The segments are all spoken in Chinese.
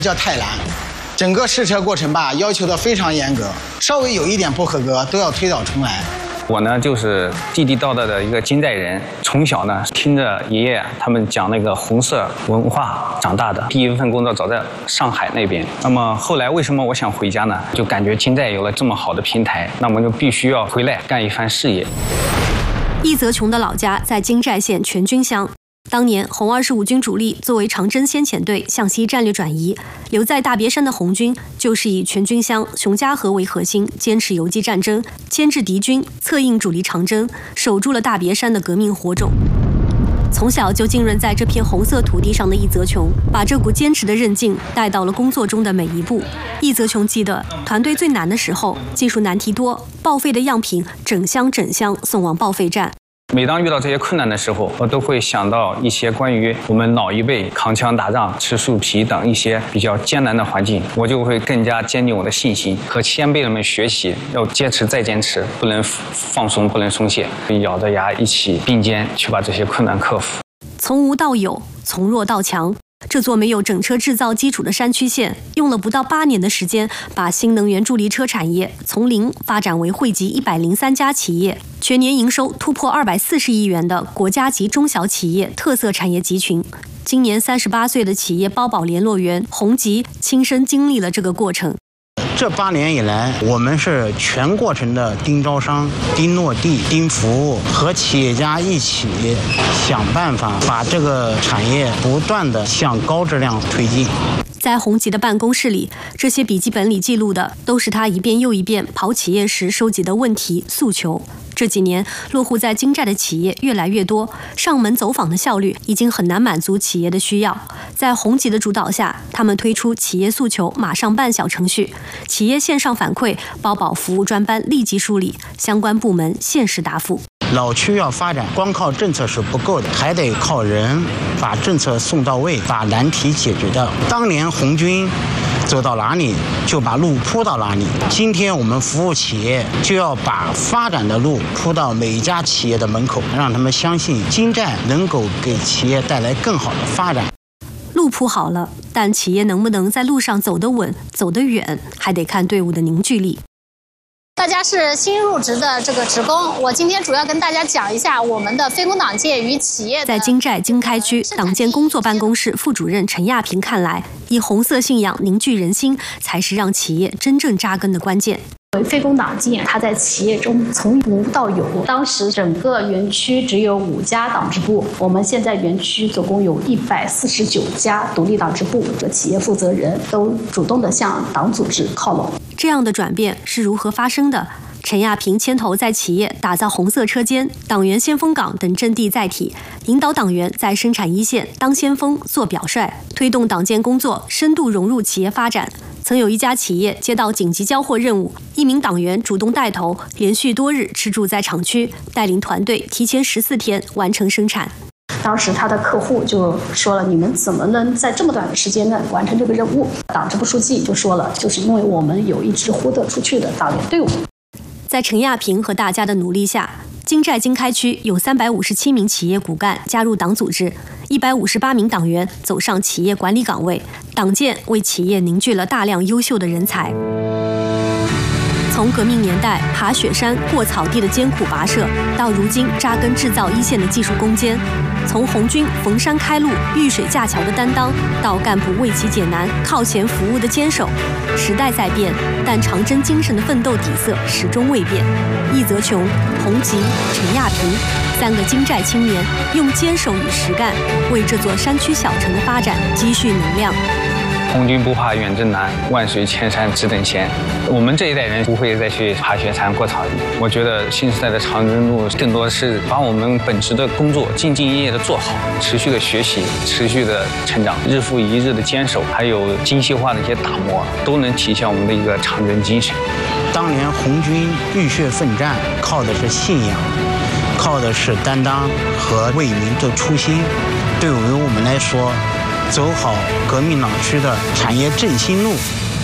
叫泰兰。整个试车过程吧，要求的非常严格，稍微有一点不合格都要推倒重来。 我呢就是地地道道的一个金寨人，从小呢听着爷爷他们讲那个红色文化长大的。第一份工作早在上海那边。那么后来为什么我想回家呢？就感觉金寨有了这么好的平台，那么就必须要回来干一番事业。 易泽琼的老家在金寨县全军乡。当年红25军主力作为长征先遣队向西战略转移，留在大别山的红军就是以全军乡熊家河为核心，坚持游击战争，牵制敌军，策应主力长征，守住了大别山的革命火种。从小就浸润在这片红色土地上的易泽琼，把这股坚持的韧劲带到了工作中的每一步。易泽琼记得，团队最难的时候，技术难题多，报废的样品整箱送往报废站。 每当遇到这些困难的时候，我都会想到一些关于我们老一辈扛枪打仗、吃树皮等一些比较艰难的环境，我就会更加坚定我的信心，和先辈人们学习，要坚持再坚持，不能放松，不能松懈，咬着牙一起并肩去把这些困难克服。 从无到有，从弱到强。这座没有整车制造基础的山区县，用了不到8年的时间，把新能源助力车产业从零发展为汇集103家企业，全年营收突破240亿元的国家级中小企业特色产业集群。今年38岁的企业包保联络员洪吉亲身经历了这个过程。 这8年以来，我们是全过程的盯招商、盯落地、盯服务，和企业家一起想办法把这个产业不断的向高质量推进。 在洪吉的办公室里，这些笔记本里记录的都是他一遍又一遍跑企业时收集的问题诉求。这几年，落户在金寨的企业越来越多，上门走访的效率已经很难满足企业的需要。在洪吉的主导下，他们推出企业诉求马上办小程序，企业线上反馈，包保服务专班立即梳理，相关部门限时答复。 老区要发展，光靠政策是不够的，还得靠人，把政策送到位，把难题解决掉。当年红军走到哪里就把路铺到哪里，今天我们服务企业就要把发展的路铺到每一家企业的门口，让他们相信金寨能够给企业带来更好的发展。 路铺好了，但企业能不能在路上走得稳、走得远，还得看队伍的凝聚力。 大家是新入职的这个职工，我今天主要跟大家讲一下我们的非工党建与企业。 在金寨经开区党建工作办公室副主任陈亚平看来，以红色信仰凝聚人心，才是让企业真正扎根的关键。 非工党建，它在企业中从无到有。当时整个园区只有5家党支部，我们现在园区总共有149家独立党支部，企业负责人都主动地向党组织靠拢。 这样的转变是如何发生的？陈亚平牵头在企业打造红色车间、党员先锋岗等阵地载体，引导党员在生产一线当先锋、做表率，推动党建工作深度融入企业发展。曾有一家企业接到紧急交货任务，一名党员主动带头，连续多日吃住在厂区，带领团队提前14天完成生产。 当时他的客户就说了，你们怎么能在这么短的时间内完成这个任务？党支部书记就说了，就是因为我们有一支呼得出去的党员队伍。 在陈亚平和大家的努力下，金寨经开区有357名企业骨干加入党组织，158名党员走上企业管理岗位，党建为企业凝聚了大量优秀的人才。从革命年代爬雪山过草地的艰苦跋涉，到如今扎根制造一线的技术攻坚；从红军逢山开路、遇水架桥的担当，到干部为其解难、靠前服务的坚守。时代在变，但长征精神的奋斗底色始终未变。易泽琼、洪吉、陈亚平3个金寨青年，用坚守与实干，为这座山区小城的发展积蓄能量。 红军不怕远征难，万水千山只等闲。我们这一代人不会再去爬雪山过草地。我觉得新时代的长征路更多是把我们本职的工作兢兢业业的做好，持续的学习，持续的成长，日复一日的坚守，还有精细化的一些打磨，都能体现我们的一个长征精神。 当年红军浴血奋战，靠的是信仰，靠的是担当和为民的初心。对于我们来说，走好革命党区的产业振兴路，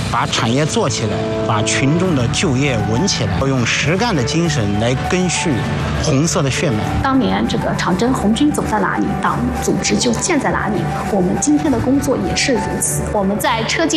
把产业做起来，把群众的就业稳起来，要用实干的精神来根续红色的血脉。 当年这个长征红军走在哪里，党组织就建在哪里。我们今天的工作也是如此。我们在车间